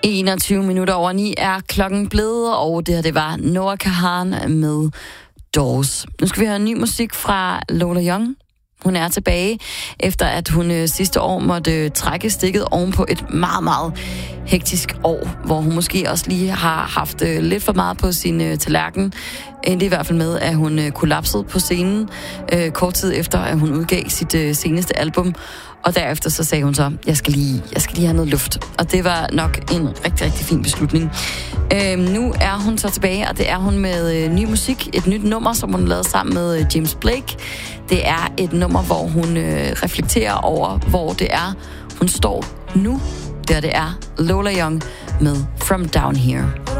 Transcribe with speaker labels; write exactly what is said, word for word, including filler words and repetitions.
Speaker 1: enogtyve minutter over ni er klokken blevet, og det her det var Noah Kahan med Doors. Nu skal vi høre ny musik fra Lola Young. Hun er tilbage, efter at hun øh, sidste år måtte øh, trække stikket oven på et meget, meget hektisk år, hvor hun måske også lige har haft øh, lidt for meget på sin øh, tallerken. Endte i hvert fald med, at hun øh, kollapsede på scenen øh, kort tid efter, at hun udgav sit øh, seneste album. Og derefter så sagde hun så, jeg skal lige, jeg skal lige have noget luft. Og det var nok en rigtig, rigtig fin beslutning. Øhm, nu er hun så tilbage, og det er hun med øh, ny musik. Et nyt nummer, som hun lavede sammen med øh, James Blake. Det er et nummer, hvor hun øh, reflekterer over, hvor det er, hun står nu. Der det er Lola Young med From Down Here.